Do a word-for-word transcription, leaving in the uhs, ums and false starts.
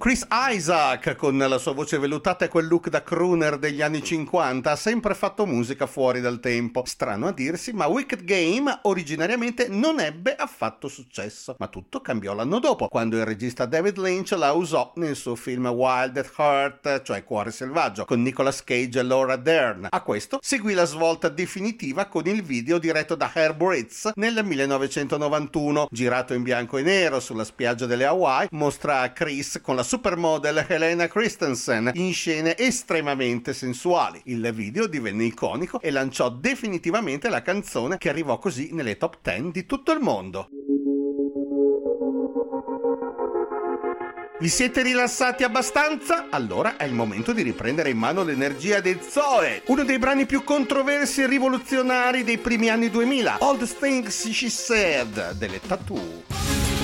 Chris Isaak, con la sua voce vellutata e quel look da crooner degli anni cinquanta, ha sempre fatto musica fuori dal tempo. Strano a dirsi, ma Wicked Game originariamente non ebbe affatto successo. Ma tutto cambiò l'anno dopo, quando il regista David Lynch la usò nel suo film Wild at Heart, cioè Cuore selvaggio, con Nicolas Cage e Laura Dern. A questo seguì la svolta definitiva con il video diretto da Herb Ritts nel millenovecentonovantuno, girato in bianco e nero sulla spiaggia delle Hawaii. Mostra Chris con la supermodel Helena Christensen in scene estremamente sensuali. Il video divenne iconico e lanciò definitivamente la canzone, che arrivò così nelle top dieci di tutto il mondo. Vi siete rilassati abbastanza? Allora è il momento di riprendere in mano l'energia del Zoe, uno dei brani più controversi e rivoluzionari dei primi anni duemila, All the Things She Said delle Tattoo.